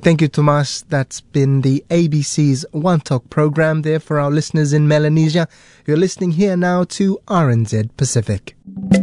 Thank you, Tomas. That's been the ABC's One Talk program there for our listeners in Melanesia. You're listening here now to RNZ Pacific.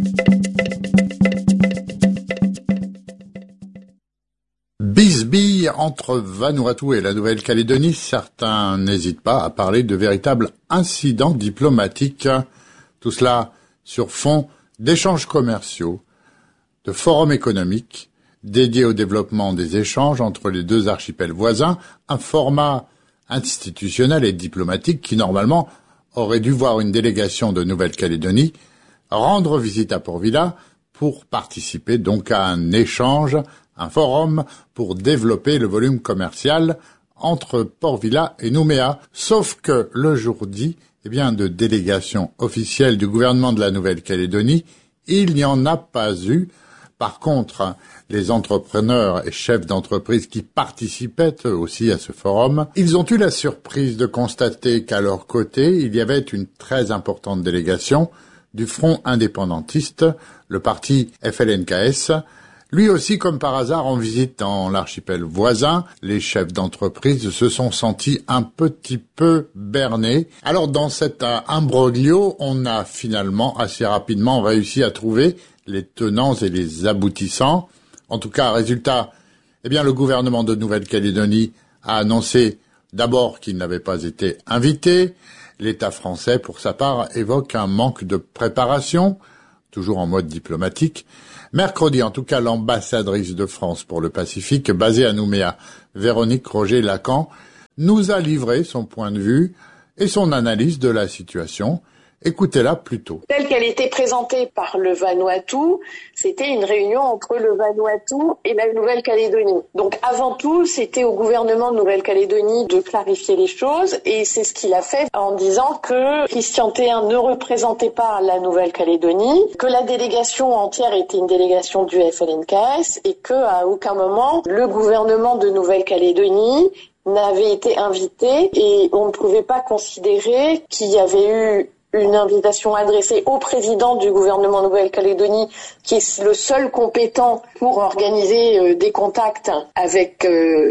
Bisbille entre Vanuatu et la Nouvelle-Calédonie, certains n'hésitent pas à parler de véritables incidents diplomatiques. Tout cela sur fond d'échanges commerciaux, de forums économiques dédiés au développement des échanges entre les deux archipels voisins, un format institutionnel et diplomatique qui normalement aurait dû voir une délégation de Nouvelle-Calédonie rendre visite à Port-Vila pour participer donc à un échange, un forum pour développer le volume commercial entre Port-Vila et Nouméa. Sauf que le jour dit, de délégation officielle du gouvernement de la Nouvelle-Calédonie, il n'y en a pas eu. Par contre, les entrepreneurs et chefs d'entreprise qui participaient eux aussi à ce forum, ils ont eu la surprise de constater qu'à leur côté, il y avait une très importante délégation du Front indépendantiste, le parti FLNKS. Lui aussi, comme par hasard, en visite dans l'archipel voisin, les chefs d'entreprise se sont sentis un petit peu bernés. Alors, dans cet imbroglio, on a finalement assez rapidement réussi à trouver les tenants et les aboutissants. En tout cas, résultat, le gouvernement de Nouvelle-Calédonie a annoncé d'abord qu'il n'avait pas été invité. L'État français, pour sa part, évoque un manque de préparation, toujours en mode diplomatique. Mercredi, en tout cas, l'ambassadrice de France pour le Pacifique, basée à Nouméa, Véronique Roger-Lacan, nous a livré son point de vue et son analyse de la situation. Écoutez-la plutôt. Telle qu'elle était présentée par le Vanuatu, c'était une réunion entre le Vanuatu et la Nouvelle-Calédonie. Donc avant tout, c'était au gouvernement de Nouvelle-Calédonie de clarifier les choses et c'est ce qu'il a fait en disant que Christian Théin ne représentait pas la Nouvelle-Calédonie, que la délégation entière était une délégation du FLNKS et qu'à aucun moment le gouvernement de Nouvelle-Calédonie n'avait été invité et on ne pouvait pas considérer qu'il y avait eu une invitation adressée au président du gouvernement Nouvelle-Calédonie, qui est le seul compétent pour organiser des contacts avec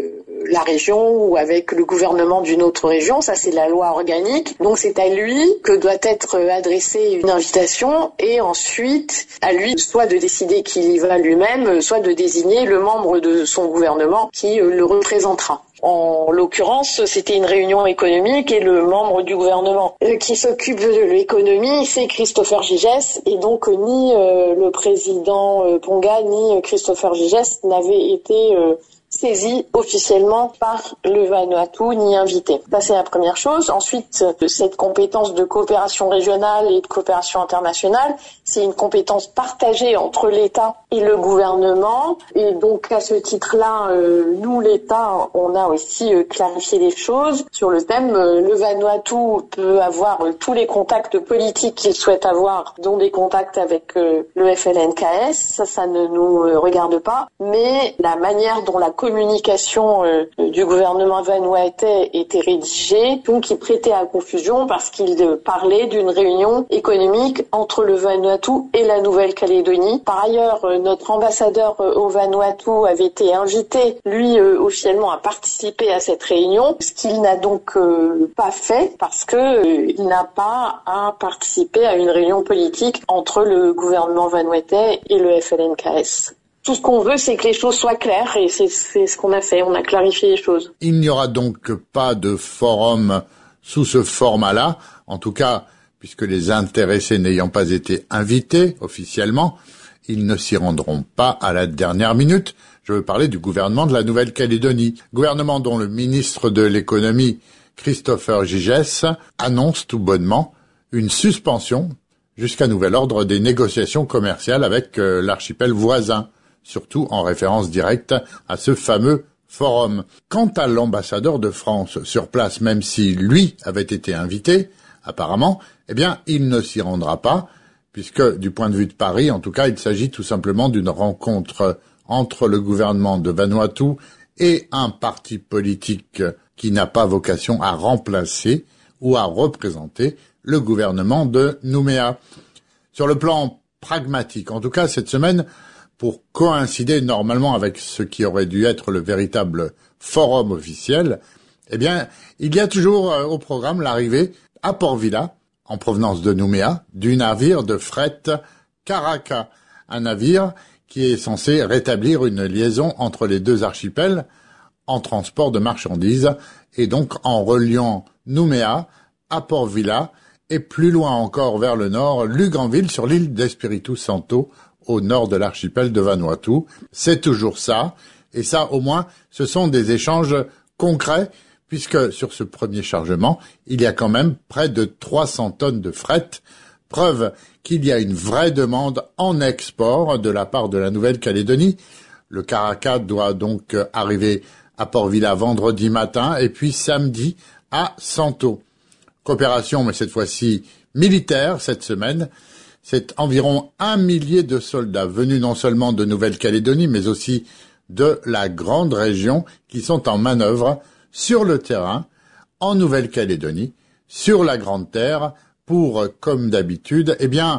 la région ou avec le gouvernement d'une autre région. Ça, c'est la loi organique. Donc, c'est à lui que doit être adressée une invitation et ensuite, à lui soit de décider qu'il y va lui-même, soit de désigner le membre de son gouvernement qui le représentera. En l'occurrence, c'était une réunion économique et le membre du gouvernement qui s'occupe de l'économie, c'est Christopher Gigès. Et donc, ni le président Ponga, ni Christopher Gigès n'avaient été saisis officiellement par le Vanuatu ni invité. Ça, c'est la première chose. Ensuite, cette compétence de coopération régionale et de coopération internationale, c'est une compétence partagée entre l'État et le gouvernement. Et donc, à ce titre-là, nous, l'État, on a aussi clarifié les choses sur le thème. Le Vanuatu peut avoir tous les contacts politiques qu'il souhaite avoir, dont des contacts avec le FLNKS. Ça ne nous regarde pas. Mais la manière dont la communication du gouvernement vanuatais était rédigée, donc il prêtait à confusion parce qu'il parlait d'une réunion économique entre le Vanuatu et la Nouvelle-Calédonie. Par ailleurs, notre ambassadeur au Vanuatu avait été invité, lui, officiellement à participer à cette réunion, ce qu'il n'a donc pas fait parce que il n'a pas à participer à une réunion politique entre le gouvernement vanuatais et le FLNKS. Tout ce qu'on veut, c'est que les choses soient claires et c'est ce qu'on a fait, on a clarifié les choses. Il n'y aura donc pas de forum sous ce format-là, en tout cas, puisque les intéressés n'ayant pas été invités officiellement, ils ne s'y rendront pas à la dernière minute. Je veux parler du gouvernement de la Nouvelle-Calédonie, gouvernement dont le ministre de l'économie, Christopher Gigès, annonce tout bonnement une suspension jusqu'à nouvel ordre des négociations commerciales avec l'archipel voisin, surtout en référence directe à ce fameux forum. Quant à l'ambassadeur de France sur place, même si lui avait été invité, apparemment, il ne s'y rendra pas, puisque du point de vue de Paris, en tout cas, il s'agit tout simplement d'une rencontre entre le gouvernement de Vanuatu et un parti politique qui n'a pas vocation à remplacer ou à représenter le gouvernement de Nouméa. Sur le plan pragmatique, en tout cas, cette semaine, pour coïncider normalement avec ce qui aurait dû être le véritable forum officiel, eh bien, il y a toujours au programme l'arrivée à Port Vila, en provenance de Nouméa, du navire de fret Caraca, un navire qui est censé rétablir une liaison entre les deux archipels en transport de marchandises et donc en reliant Nouméa à Port Vila et plus loin encore vers le nord, Luganville sur l'île d'Espiritu Santo au nord de l'archipel de Vanuatu. C'est toujours ça, et ça au moins ce sont des échanges concrets puisque sur ce premier chargement, il y a quand même près de 300 tonnes de fret, preuve qu'il y a une vraie demande en export de la part de la Nouvelle-Calédonie. Le Caraca doit donc arriver à Port Vila vendredi matin et puis samedi à Santo. Coopération, mais cette fois-ci militaire cette semaine. C'est environ 1 millier de soldats venus non seulement de Nouvelle-Calédonie mais aussi de la grande région qui sont en manœuvre sur le terrain, en Nouvelle-Calédonie, sur la Grande Terre, pour, comme d'habitude,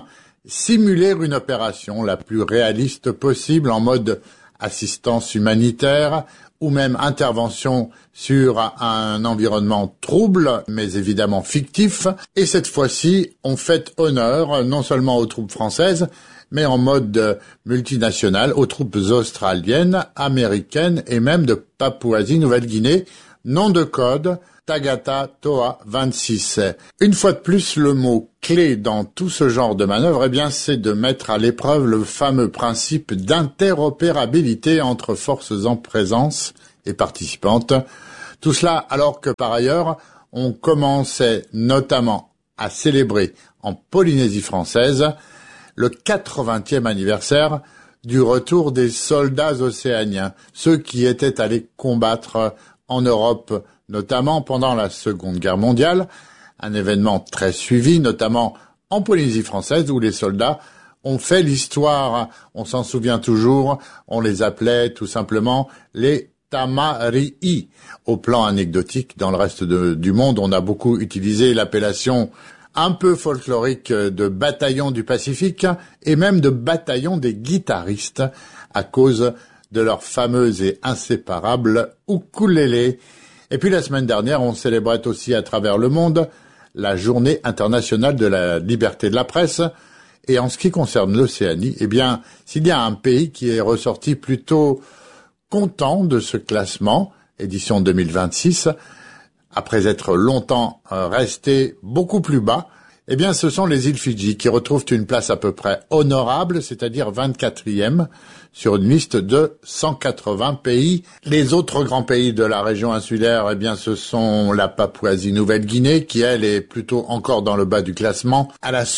simuler une opération la plus réaliste possible en mode assistance humanitaire ou même intervention sur un environnement trouble, mais évidemment fictif. Et cette fois-ci, on fait honneur non seulement aux troupes françaises, mais en mode multinational, aux troupes australiennes, américaines et même de Papouasie-Nouvelle-Guinée. Nom de code, Tagata Toa 26. Une fois de plus, le mot clé dans tout ce genre de manœuvre, c'est de mettre à l'épreuve le fameux principe d'interopérabilité entre forces en présence et participantes. Tout cela alors que par ailleurs, on commençait notamment à célébrer en Polynésie française le 80e anniversaire du retour des soldats océaniens, ceux qui étaient allés combattre en Europe, notamment pendant la Seconde Guerre mondiale, un événement très suivi, notamment en Polynésie française, où les soldats ont fait l'histoire. On s'en souvient toujours, on les appelait tout simplement les Tamarii. Au plan anecdotique, dans le reste du monde, on a beaucoup utilisé l'appellation un peu folklorique de bataillon du Pacifique et même de bataillon des guitaristes à cause de leur fameuse et inséparable ukulélé. Et puis la semaine dernière, on célébrait aussi à travers le monde la journée internationale de la liberté de la presse. Et en ce qui concerne l'Océanie, s'il y a un pays qui est ressorti plutôt content de ce classement, édition 2026, après être longtemps resté beaucoup plus bas, ce sont les îles Fidji qui retrouvent une place à peu près honorable, c'est-à-dire 24e, sur une liste de 180 pays. Les autres grands pays de la région insulaire, ce sont la Papouasie-Nouvelle-Guinée, qui elle est plutôt encore dans le bas du classement, à la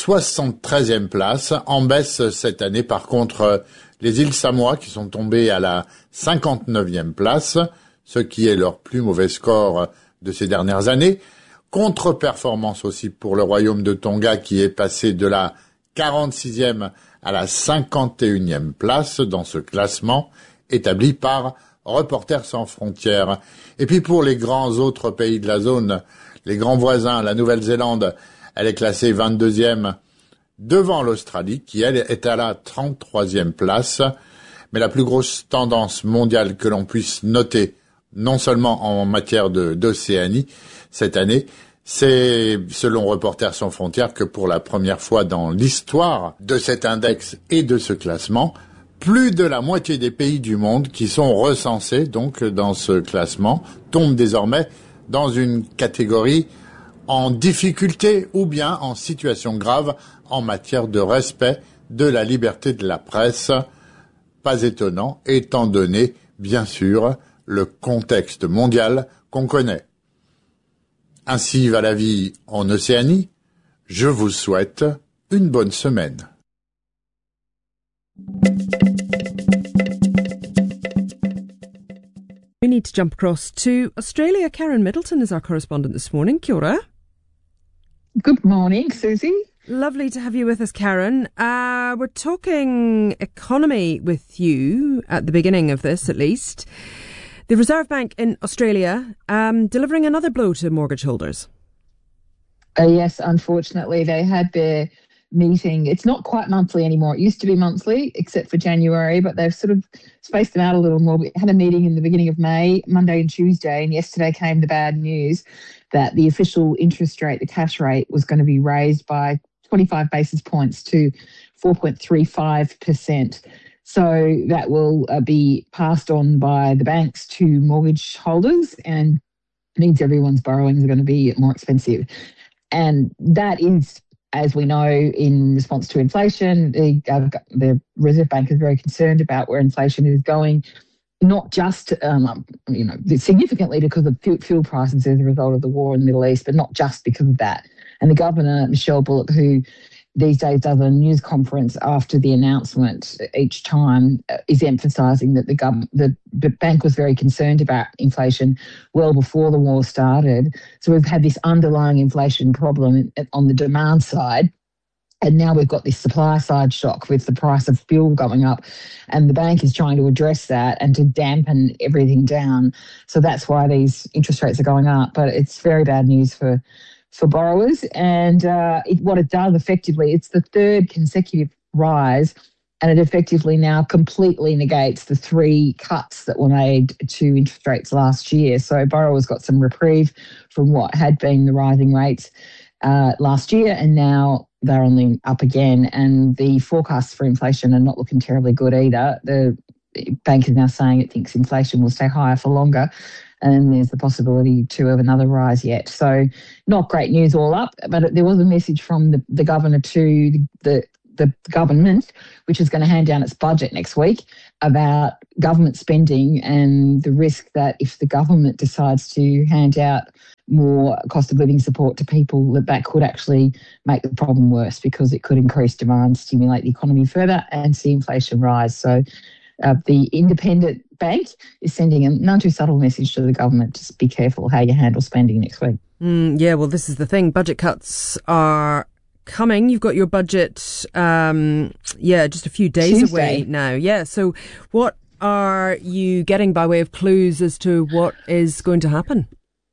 73e place. En baisse cette année, par contre, les îles Samoa, qui sont tombées à la 59e place, ce qui est leur plus mauvais score de ces dernières années. Contre-performance aussi pour le royaume de Tonga qui est passé de la 46e à la 51e place dans ce classement établi par Reporters sans frontières. Et puis pour les grands autres pays de la zone, les grands voisins, la Nouvelle-Zélande, elle est classée 22e devant l'Australie qui elle est à la 33e place. Mais la plus grosse tendance mondiale que l'on puisse noter, non seulement en matière d'Océanie, cette année, c'est, selon Reporters sans frontières, que pour la première fois dans l'histoire de cet index et de ce classement, plus de la moitié des pays du monde qui sont recensés donc dans ce classement tombent désormais dans une catégorie en difficulté ou bien en situation grave en matière de respect de la liberté de la presse. Pas étonnant, étant donné, bien sûr, le contexte mondial qu'on connaît. Ainsi va la vie en Océanie. Je vous souhaite une bonne semaine. We need to jump across to Australia. Karen Middleton is our correspondent this morning. Kia ora. Good morning, Susie. Lovely to have you with us, Karen. We're talking economy with you at the beginning of this, at least. The Reserve Bank in Australia delivering another blow to mortgage holders. Yes, unfortunately, they had their meeting. It's not quite monthly anymore. It used to be monthly, except for January, but they've sort of spaced them out a little more. We had a meeting in the beginning of May, Monday and Tuesday, and yesterday came the bad news that the official interest rate, the cash rate, was going to be raised by 25 basis points to 4.35%. So that will be passed on by the banks to mortgage holders and means everyone's borrowings are going to be more expensive. And that is, as we know, in response to inflation. The Reserve Bank is very concerned about where inflation is going, not just, significantly because of fuel prices as a result of the war in the Middle East, but not just because of that. And the Governor, Michelle Bullock, who these days does a news conference after the announcement each time, is emphasising that the bank was very concerned about inflation well before the war started. So we've had this underlying inflation problem on the demand side. And now we've got this supply side shock with the price of fuel going up, and the bank is trying to address that and to dampen everything down. So that's why these interest rates are going up. But it's very bad news for borrowers. And what it does effectively, it's the third consecutive rise, and it effectively now completely negates the 3 cuts that were made to interest rates last year. So borrowers got some reprieve from what had been the rising rates last year, and now they're only up again. And the forecasts for inflation are not looking terribly good either. The bank is now saying it thinks inflation will stay higher for longer, and there's the possibility too of another rise yet. So not great news all up, but there was a message from the governor to the government, which is going to hand down its budget next week, about government spending and the risk that if the government decides to hand out more cost of living support to people, that could actually make the problem worse, because it could increase demand, stimulate the economy further and see inflation rise. So the independent bank is sending a none too subtle message to the government: just be careful how you handle spending next week. Yeah, well, this is the thing. Budget cuts are coming. You've got your budget, just a few days Tuesday away now. Yeah, so what are you getting by way of clues as to what is going to happen?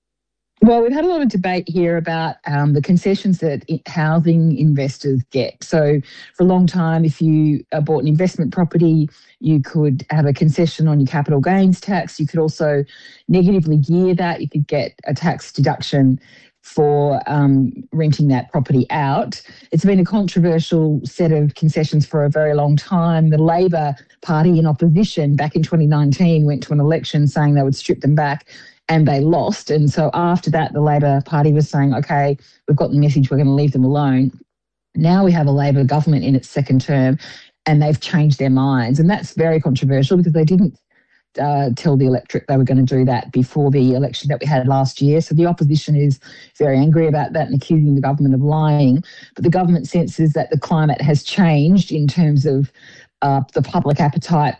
Well, we've had a lot of debate here about the concessions that housing investors get. So for a long time, if you bought an investment property, you could have a concession on your capital gains tax. You could also negatively gear that. You could get a tax deduction for renting that property out. It's been a controversial set of concessions for a very long time. The Labor Party in opposition back in 2019 went to an election saying they would strip them back, and they lost. And so after that, the Labor Party was saying, okay, we've got the message, we're going to leave them alone. Now we have a Labor government in its second term, and they've changed their minds. And that's very controversial, because they didn't tell the electorate they were going to do that before the election that we had last year. So the opposition is very angry about that and accusing the government of lying. But the government senses that the climate has changed in terms of the public appetite,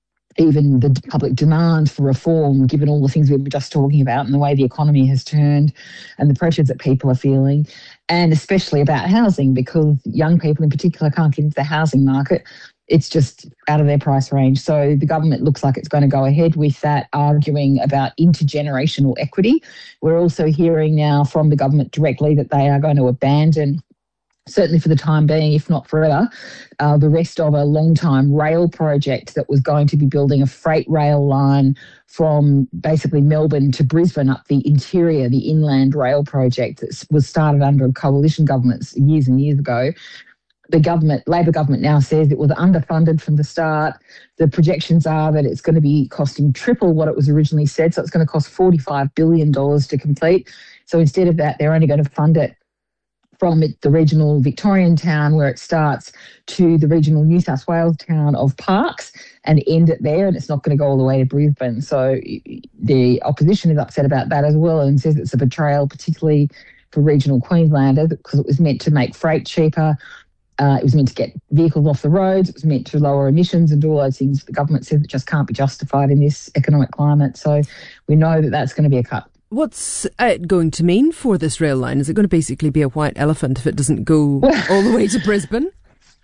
even the public demand for reform, given all the things we were just talking about and the way the economy has turned and the pressures that people are feeling, and especially about housing, because young people in particular can't get into the housing market. It's just out of their price range. So the government looks like it's going to go ahead with that, arguing about intergenerational equity. We're also hearing now from the government directly that they are going to abandon, certainly for the time being, if not forever, the rest of a long-time rail project that was going to be building a freight rail line from basically Melbourne to Brisbane up the interior, the inland rail project that was started under a coalition government years and years ago. The Labor government now says it was underfunded from the start. The projections are that it's going to be costing triple what it was originally said. So it's going to cost $45 billion to complete. So instead of that, they're only going to fund it from the regional Victorian town where it starts to the regional New South Wales town of Parkes and end it there, and it's not going to go all the way to Brisbane. So the opposition is upset about that as well and says it's a betrayal, particularly for regional Queenslanders, because it was meant to make freight cheaper. It was meant to get vehicles off the roads. It was meant to lower emissions and do all those things. The government says it just can't be justified in this economic climate. So we know that that's going to be a cut. What's it going to mean for this rail line? Is it going to basically be a white elephant if it doesn't go all the way to Brisbane?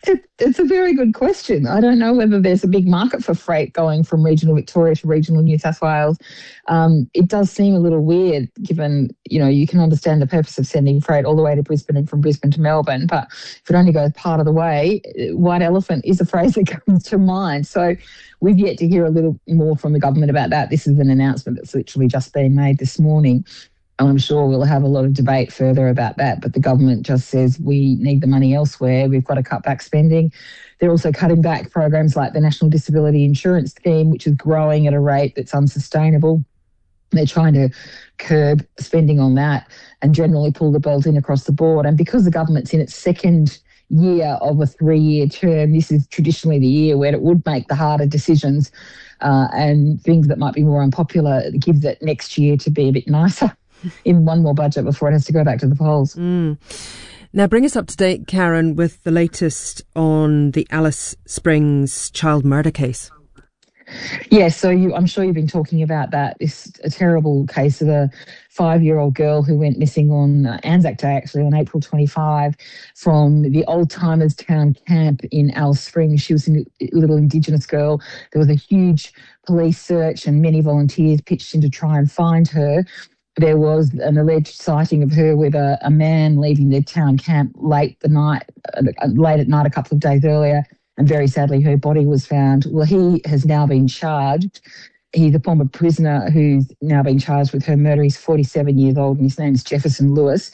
It's a very good question. I don't know whether there's a big market for freight going from regional Victoria to regional New South Wales. It does seem a little weird given, you can understand the purpose of sending freight all the way to Brisbane and from Brisbane to Melbourne, but if it only goes part of the way, white elephant is a phrase that comes to mind. So we've yet to hear a little more from the government about that. This is an announcement that's literally just been made this morning. And I'm sure we'll have a lot of debate further about that. But the government just says we need the money elsewhere. We've got to cut back spending. They're also cutting back programs like the National Disability Insurance Scheme, which is growing at a rate that's unsustainable. They're trying to curb spending on that and generally pull the belt in across the board. And because the government's in its second year of a 3-year term, this is traditionally the year where it would make the harder decisions and things that might be more unpopular. It gives it next year to be a bit nicer in one more budget before it has to go back to the polls. Now, bring us up to date, Karen, with the latest on the Alice Springs child murder case. Yes, so I'm sure you've been talking about that. It's a terrible case of a 5-year-old girl who went missing on Anzac Day, actually, on April 25, from the Old Timers Town camp in Alice Springs. She was a little Indigenous girl. There was a huge police search and many volunteers pitched in to try and find her. There was an alleged sighting of her with a man leaving their town camp late at night a couple of days earlier, and very sadly her body was found. Well, he has now been charged. He's a former prisoner who's now been charged with her murder. He's 47 years old and his name's Jefferson Lewis.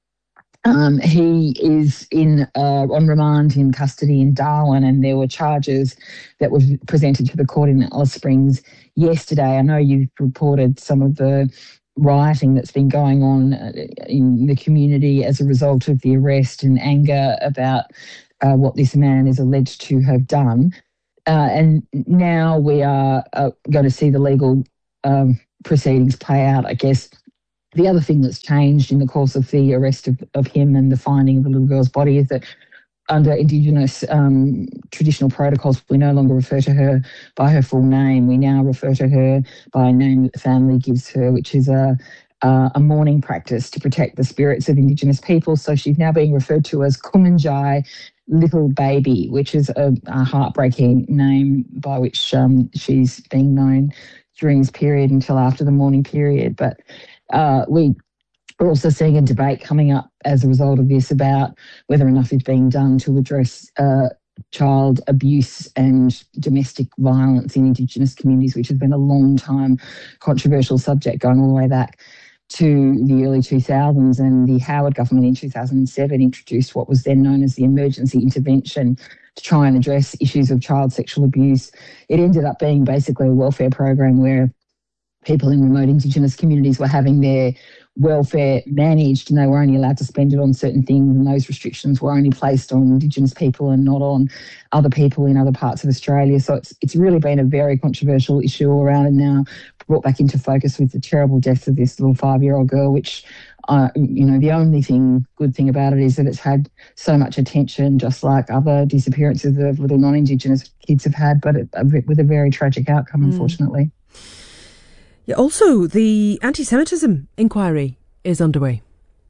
He is on remand in custody in Darwin, and there were charges that were presented to the court in Alice Springs yesterday. I know you've reported some of the rioting that's been going on in the community as a result of the arrest and anger about what this man is alleged to have done. And now we are going to see the legal proceedings play out, I guess. The other thing that's changed in the course of the arrest of him and the finding of the little girl's body is that under Indigenous traditional protocols, we no longer refer to her by her full name. We now refer to her by a name that the family gives her, which is a mourning practice to protect the spirits of Indigenous people. So she's now being referred to as Kumanjai Little Baby, which is a heartbreaking name by which she's being known during this period until after the mourning period. But we're also seeing a debate coming up as a result of this about whether enough is being done to address child abuse and domestic violence in Indigenous communities, which has been a long time controversial subject going all the way back to the early 2000s. And the Howard government in 2007 introduced what was then known as the emergency intervention to try and address issues of child sexual abuse. It ended up being basically a welfare program where people in remote Indigenous communities were having their welfare managed and they were only allowed to spend it on certain things, and those restrictions were only placed on Indigenous people and not on other people in other parts of Australia. So it's really been a very controversial issue all around, and now brought back into focus with the terrible death of this little 5-year-old girl, which, the only good thing about it is that it's had so much attention, just like other disappearances of little non-Indigenous kids have had, but with a very tragic outcome, unfortunately. Yeah, also, the anti-Semitism inquiry is underway.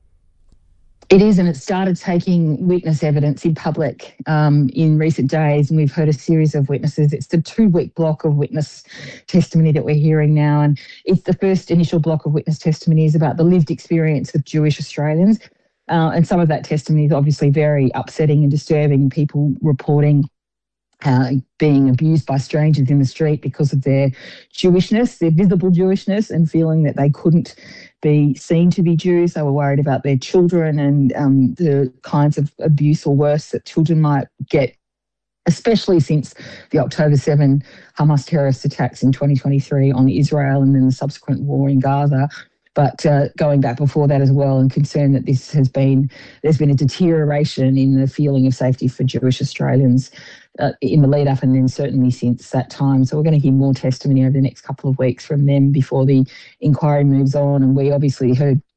It is, and it started taking witness evidence in public in recent days, and we've heard a series of witnesses. It's the 2-week block of witness testimony that we're hearing now, and it's the first initial block of witness testimony is about the lived experience of Jewish Australians, and some of that testimony is obviously very upsetting and disturbing, people reporting being abused by strangers in the street because of their Jewishness, their visible Jewishness, and feeling that they couldn't be seen to be Jews. They were worried about their children and the kinds of abuse or worse that children might get, especially since the October 7 Hamas terrorist attacks in 2023 on Israel and then the subsequent war in Gaza. But going back before that as well, and concerned that there's been a deterioration in the feeling of safety for Jewish Australians in the lead up and then certainly since that time. So we're going to hear more testimony over the next couple of weeks from them before the inquiry moves on. And we obviously heard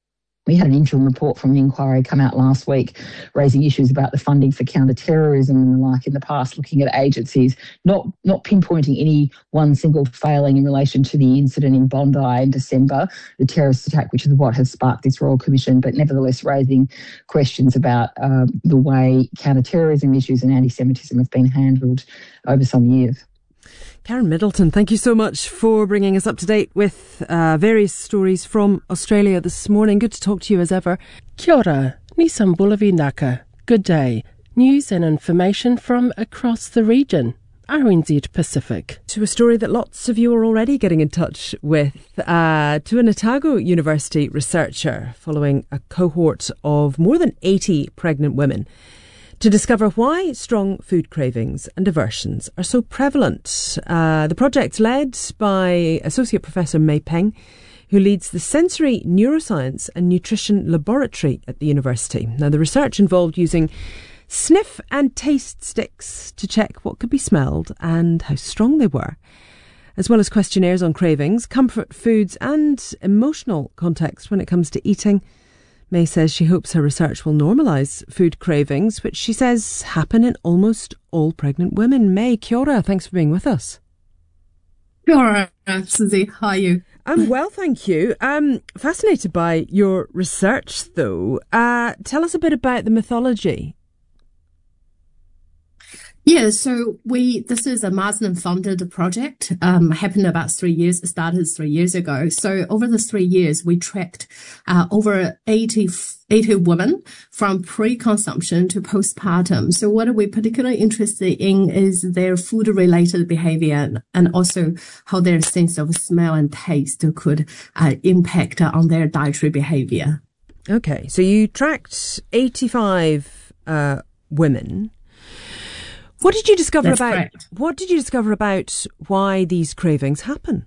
We had an interim report from the inquiry come out last week raising issues about the funding for counter-terrorism and the like in the past, looking at agencies, not pinpointing any one single failing in relation to the incident in Bondi in December, the terrorist attack, which is what has sparked this Royal Commission, but nevertheless raising questions about the way counter-terrorism issues and anti-Semitism have been handled over some years. Karen Middleton, thank you so much for bringing us up to date with various stories from Australia this morning. Good to talk to you as ever. Kia ora, Nissan Bulavi Naka. Good day. News and information from across the region. RNZ Pacific. To a story that lots of you are already getting in touch with, to an Otago University researcher following a cohort of more than 80 pregnant women to discover why strong food cravings and aversions are so prevalent. The project's led by Associate Professor Mei Peng, who leads the Sensory Neuroscience and Nutrition Laboratory at the university. Now, the research involved using sniff and taste sticks to check what could be smelled and how strong they were, as well as questionnaires on cravings, comfort foods and emotional context when it comes to eating. May says she hopes her research will normalise food cravings, which she says happen in almost all pregnant women. May, kia ora, thanks for being with us. Kia ora, Susie. How are you? I'm well, thank you. Fascinated by your research, though. Tell us a bit about the mythology. Yeah, so this is a Marsden-funded project, happened about 3 years, it started 3 years ago. So over the 3 years, we tracked, over 80 women from pre-consumption to postpartum. So what we're particularly interested in is their food-related behavior and also how their sense of smell and taste could, impact on their dietary behavior. Okay, so you tracked 85, women. What did you discover That's about correct. What did you discover about why these cravings happen?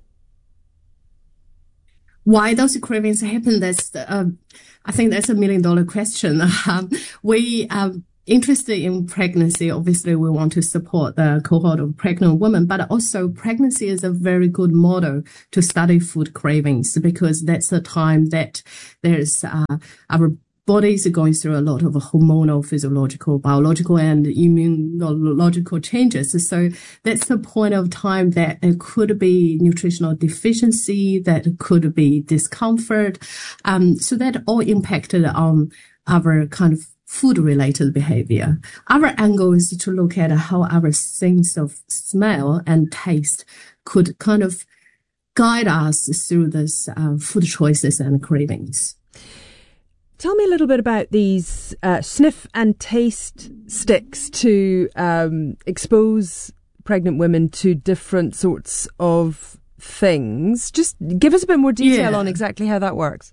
Why those cravings happen? I think that's $1 million question. We are interested in pregnancy. Obviously, we want to support the cohort of pregnant women, but also pregnancy is a very good model to study food cravings because that's the time that there's our bodies are going through a lot of hormonal, physiological, biological, and immunological changes. So that's the point of time that it could be nutritional deficiency, that could be discomfort. So that all impacted on our kind of food-related behavior. Our angle is to look at how our sense of smell and taste could kind of guide us through this food choices and cravings. Tell me a little bit about these sniff and taste sticks to expose pregnant women to different sorts of things. Just give us a bit more detail on exactly how that works.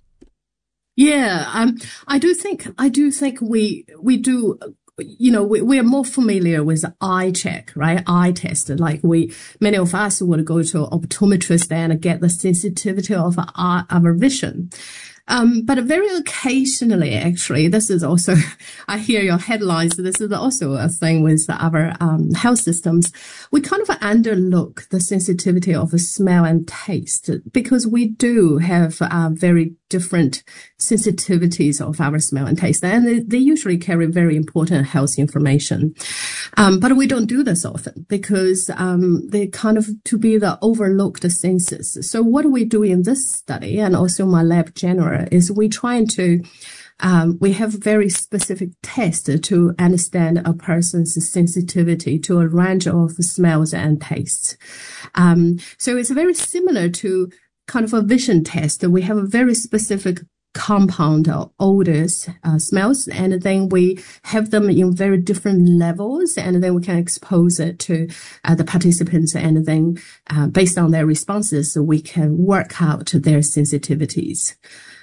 Yeah, I do think we do. You know, we are more familiar with eye check, right? Eye test. Like many of us would go to optometrist and get the sensitivity of our vision. But very occasionally, actually, this is also, I hear your headlines. This is also a thing with our health systems. We kind of underlook the sensitivity of smell and taste because we do have very different sensitivities of our smell and taste, and they usually carry very important health information. But we don't do this often because they kind of to be the overlooked senses. So what we do in this study and also my lab general is we trying to we have very specific tests to understand a person's sensitivity to a range of smells and tastes. So it's very similar to kind of a vision test. We have a very specific compound odors, smells, and then we have them in very different levels, and then we can expose it to the participants, and then based on their responses, we can work out their sensitivities.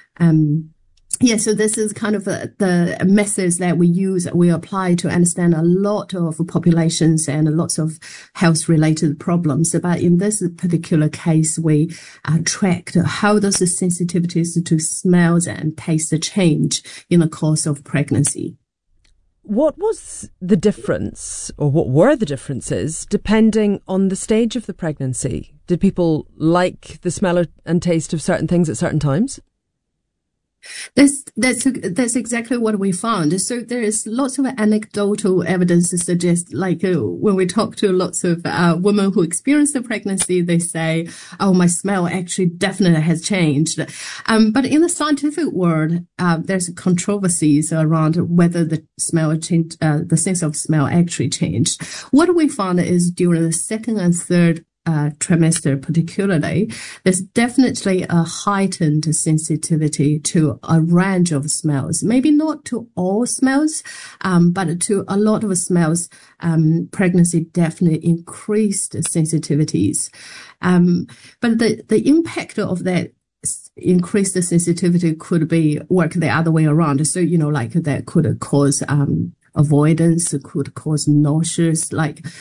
So this is kind of the methods that we apply to understand a lot of populations and lots of health-related problems. But in this particular case, we tracked how does the sensitivities to smells and taste change in the course of pregnancy. What was the difference, or what were the differences, depending on the stage of the pregnancy? Did people like the smell and taste of certain things at certain times? That's exactly what we found. So there is lots of anecdotal evidence to suggest, like when we talk to lots of women who experience the pregnancy, they say, "Oh, my smell actually definitely has changed." But in the scientific world, there's controversies around whether the smell change, the sense of smell actually changed. What we found is during the second and third trimester particularly, there's definitely a heightened sensitivity to a range of smells. Maybe not to all smells, but to a lot of smells. Pregnancy definitely increased sensitivities. But the impact of that increased sensitivity could be work the other way around. So, like that could cause avoidance, it could cause nauseous,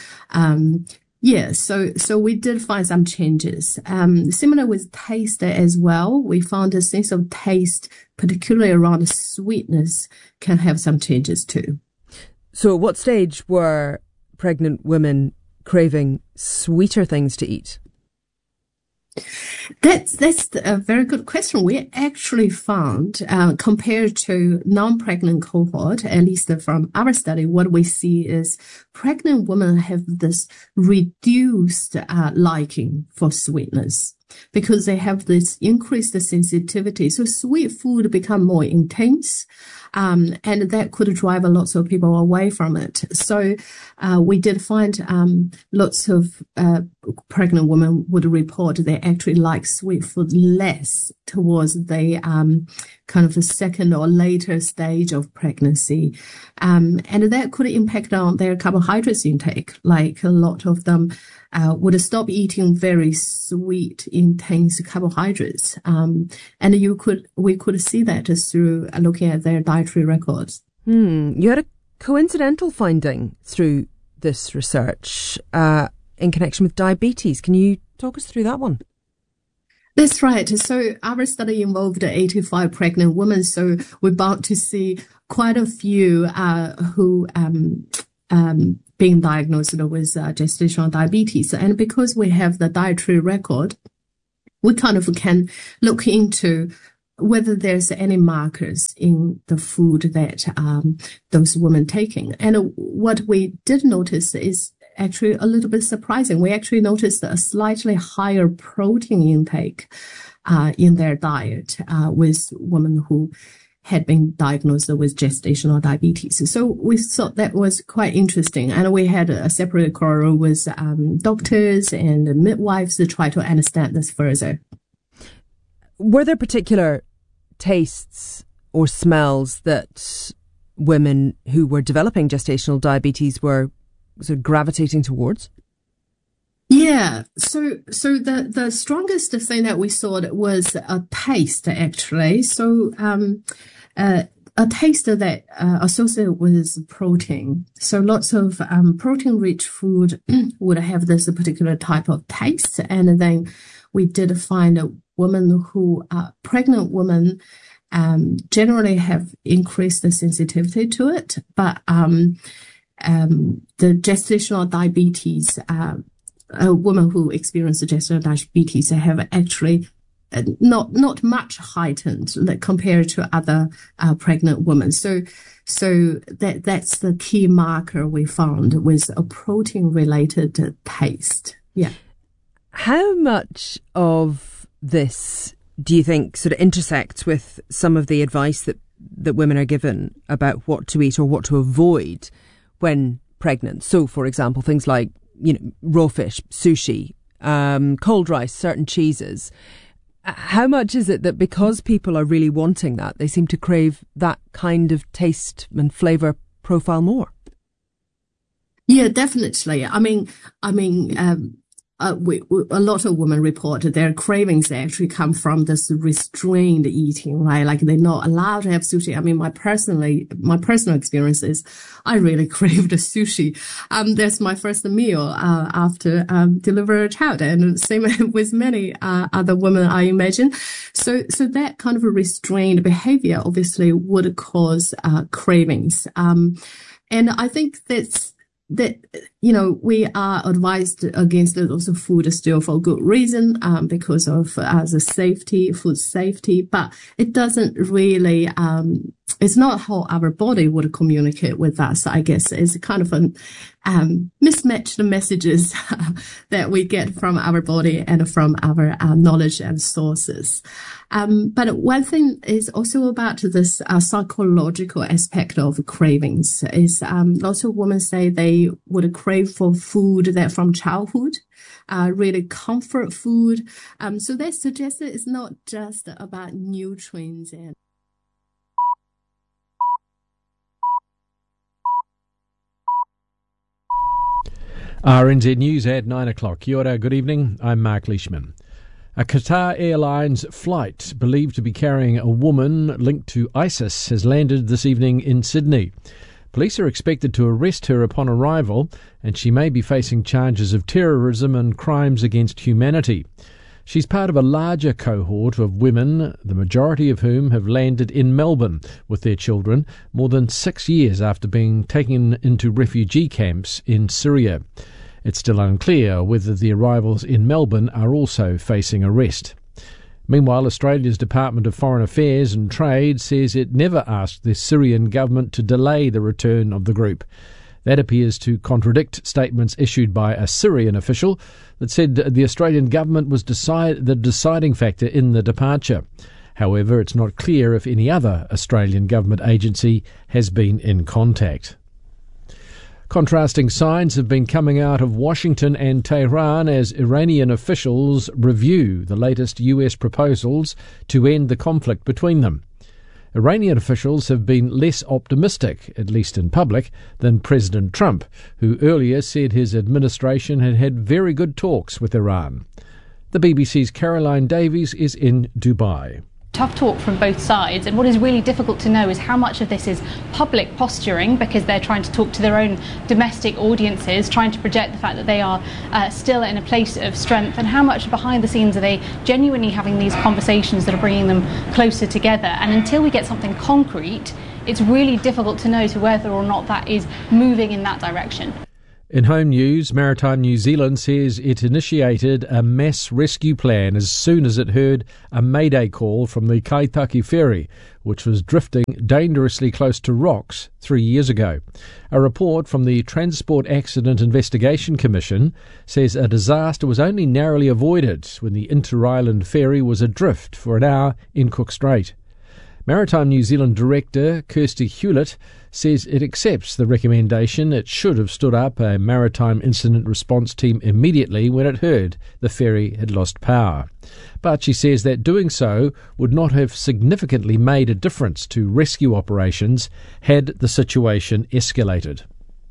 so we did find some changes. Similar with taste as well. We found a sense of taste, particularly around sweetness, can have some changes too. So at what stage were pregnant women craving sweeter things to eat? That's a very good question. We actually found, compared to non-pregnant cohort, at least from our study, what we see is pregnant women have this reduced liking for sweetness because they have this increased sensitivity. So sweet food become more intense. And that could drive a lot of people away from it. So we did find lots of pregnant women would report they actually like sweet food less towards the kind of a second or later stage of pregnancy. And that could impact on their carbohydrates intake. Like a lot of them would stop eating very sweet, intense carbohydrates. And we could see that just through looking at their dietary records. You had a coincidental finding through this research in connection with diabetes. Can you talk us through that one? That's right. So our study involved 85 pregnant women. So we're about to see quite a few who being diagnosed with gestational diabetes. And because we have the dietary record, we kind of can look into whether there's any markers in the food that those women taking. And what we did notice is actually a little bit surprising. We actually noticed a slightly higher protein intake in their diet with women who had been diagnosed with gestational diabetes. So we thought that was quite interesting. And we had a separate call with doctors and midwives to try to understand this further. Were there particular tastes or smells that women who were developing gestational diabetes were sort of gravitating towards? Yeah, so the strongest thing that we saw was a taste, actually. So a taste that associated with protein. So lots of protein-rich food would have this particular type of taste. And then we did find a woman who, pregnant women, generally have increased the sensitivity to it, but the gestational diabetes, a woman who experienced gestational diabetes have actually not much heightened compared to other pregnant women. So that's the key marker we found with a protein-related taste. Yeah. How much of this do you think sort of intersects with some of the advice that women are given about what to eat or what to avoid when pregnant? So, for example, things like, raw fish, sushi, cold rice, certain cheeses. How much is it that because people are really wanting that, they seem to crave that kind of taste and flavour profile more? Yeah, definitely. I mean, a lot of women report that their cravings actually come from this restrained eating, right? Like they're not allowed to have sushi. I mean, my personal experience is I really craved sushi. That's my first meal after deliver a child, and same with many other women, I imagine. So that kind of a restrained behavior obviously would cause cravings. And I think that we are advised against those food still for good reason, because of the food safety, but it doesn't really, it's not how our body would communicate with us. I guess it's kind of mismatched messages that we get from our body and from our knowledge and sources. But one thing is also about this psychological aspect of cravings is lots of women say they would crave for food that from childhood, really comfort food. So they suggest that it's not just about nutrients and RNZ News at 9 o'clock. Kia ora, good evening. I'm Mark Leishman. A Qatar Airlines flight believed to be carrying a woman linked to ISIS has landed this evening in Sydney. Police are expected to arrest her upon arrival, and she may be facing charges of terrorism and crimes against humanity. She's part of a larger cohort of women, the majority of whom have landed in Melbourne with their children more than 6 years after being taken into refugee camps in Syria. It's still unclear whether the arrivals in Melbourne are also facing arrest. Meanwhile, Australia's Department of Foreign Affairs and Trade says it never asked the Syrian government to delay the return of the group. That appears to contradict statements issued by a Syrian official that said the Australian government was the deciding factor in the departure. However, it's not clear if any other Australian government agency has been in contact. Contrasting signs have been coming out of Washington and Tehran as Iranian officials review the latest US proposals to end the conflict between them. Iranian officials have been less optimistic, at least in public, than President Trump, who earlier said his administration had had very good talks with Iran. The BBC's Caroline Davies is in Dubai. Tough talk from both sides, and what is really difficult to know is how much of this is public posturing because they're trying to talk to their own domestic audiences, trying to project the fact that they are still in a place of strength, and how much behind the scenes are they genuinely having these conversations that are bringing them closer together. And until we get something concrete, it's really difficult to know to whether or not that is moving in that direction. In home news, Maritime New Zealand says it initiated a mass rescue plan as soon as it heard a mayday call from the Kaitaki ferry, which was drifting dangerously close to rocks 3 years ago. A report from the Transport Accident Investigation Commission says a disaster was only narrowly avoided when the inter-island ferry was adrift for an hour in Cook Strait. Maritime New Zealand Director Kirsty Hewlett says it accepts the recommendation. It should have stood up a maritime incident response team immediately when it heard the ferry had lost power. But she says that doing so would not have significantly made a difference to rescue operations had the situation escalated.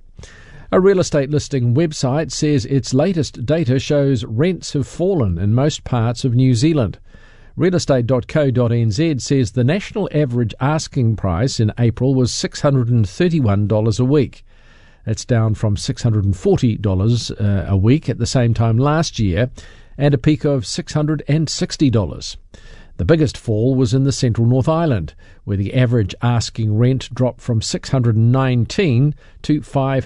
A real estate listing website says its latest data shows rents have fallen in most parts of New Zealand. Realestate.co.nz says the national average asking price in April was $631 a week. That's down from $640 a week at the same time last year, and a peak of $660. The biggest fall was in the central North Island, where the average asking rent dropped from $619 to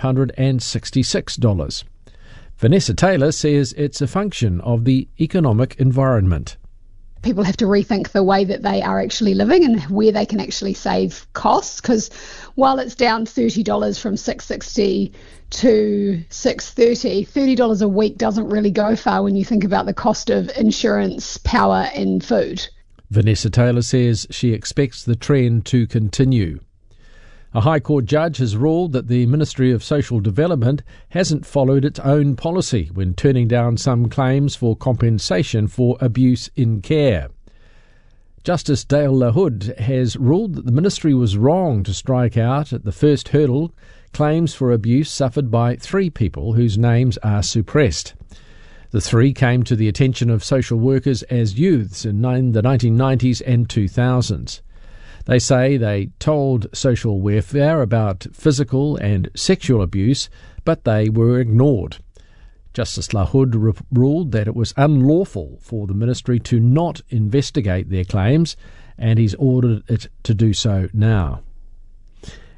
$566. Vanessa Taylor says it's a function of the economic environment. People have to rethink the way that they are actually living and where they can actually save costs, because while it's down $30 from $660 to $630, $30 a week doesn't really go far when you think about the cost of insurance, power and food. Vanessa Taylor says she expects the trend to continue. A High Court judge has ruled that the Ministry of Social Development hasn't followed its own policy when turning down some claims for compensation for abuse in care. Justice Dale LaHood has ruled that the ministry was wrong to strike out at the first hurdle claims for abuse suffered by 3 people whose names are suppressed. The 3 came to the attention of social workers as youths in the 1990s and 2000s. They say they told social welfare about physical and sexual abuse, but they were ignored. Justice LaHood ruled that it was unlawful for the ministry to not investigate their claims, and he's ordered it to do so now.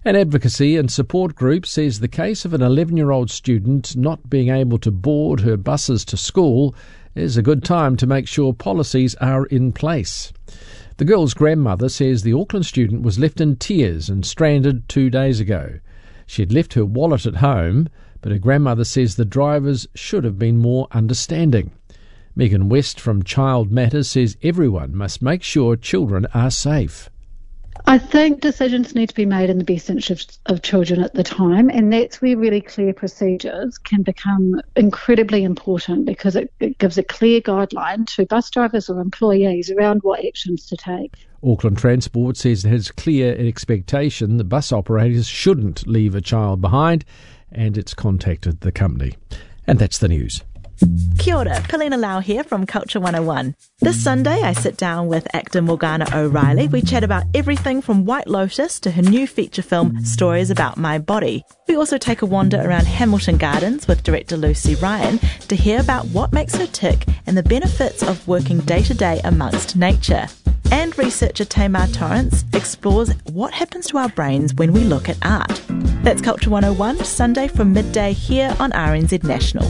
An advocacy and support group says the case of an 11-year-old student not being able to board her buses to school is a good time to make sure policies are in place. The girl's grandmother says the Auckland student was left in tears and stranded 2 days ago. She had left her wallet at home, but her grandmother says the drivers should have been more understanding. Megan West from Child Matters says everyone must make sure children are safe. I think decisions need to be made in the best interest of children at the time, and that's where really clear procedures can become incredibly important, because it gives a clear guideline to bus drivers or employees around what actions to take. Auckland Transport says it has clear expectation that bus operators shouldn't leave a child behind, and it's contacted the company. And that's the news. Kia ora, Kalina Lau here from Culture 101. This Sunday I sit down with actor Morgana O'Reilly. We chat about everything from White Lotus to her new feature film, Stories About My Body. We also take a wander around Hamilton Gardens with director Lucy Ryan to hear about what makes her tick and the benefits of working day to day amongst nature. And researcher Tamar Torrance explores what happens to our brains when we look at art. That's Culture 101, Sunday from midday here on RNZ National.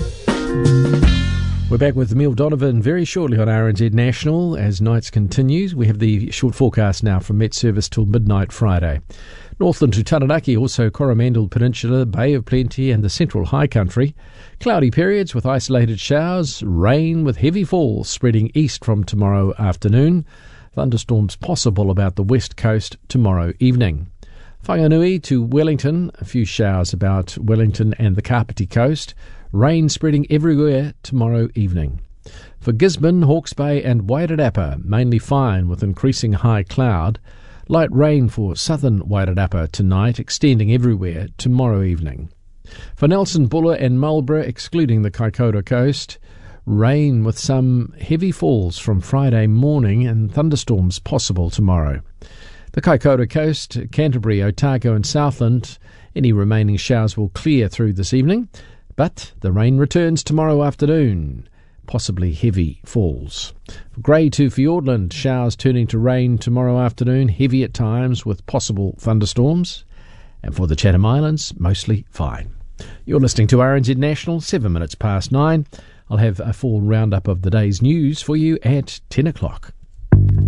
We're back with Emile Donovan very shortly on RNZ National as nights continues. We have the short forecast now from Met Service till midnight Friday. Northland to Taranaki, also Coromandel Peninsula, Bay of Plenty and the Central High Country. Cloudy periods with isolated showers, rain with heavy falls spreading east from tomorrow afternoon. Thunderstorms possible about the west coast tomorrow evening. Whanganui to Wellington, a few showers about Wellington and the Kapiti coast. Rain spreading everywhere tomorrow evening. For Gisborne, Hawke's Bay and Wairarapa, mainly fine with increasing high cloud. Light rain for southern Wairarapa tonight, extending everywhere tomorrow evening. For Nelson, Buller and Marlborough, excluding the Kaikoura coast, rain with some heavy falls from Friday morning and thunderstorms possible tomorrow. The Kaikoura coast, Canterbury, Otago and Southland, any remaining showers will clear through this evening. But the rain returns tomorrow afternoon, possibly heavy falls. Grey to Fiordland, showers turning to rain tomorrow afternoon, heavy at times with possible thunderstorms. And for the Chatham Islands, mostly fine. You're listening to RNZ National, 7 minutes past 9. I'll have a full roundup of the day's news for you at 10 o'clock.